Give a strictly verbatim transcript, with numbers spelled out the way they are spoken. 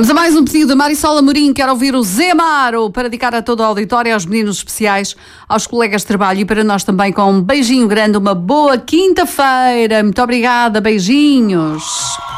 Vamos a mais um pedido da Marisol Amorim. Quero ouvir o Zé Amaro para dedicar a todo o auditório, aos meninos especiais, aos colegas de trabalho e para nós também com um beijinho grande, uma boa quinta-feira. Muito obrigada, beijinhos.